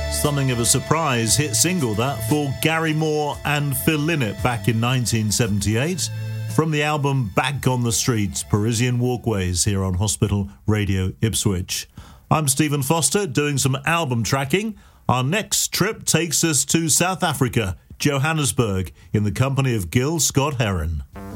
Something of a surprise hit single that for Gary Moore and Phil Lynott back in 1978 from the album Back on the Streets, Parisian Walkways, here on Hospital Radio Ipswich. I'm Stephen Foster doing some album tracking. Our next trip takes us to South Africa, Johannesburg, in the company of Gil Scott-Heron.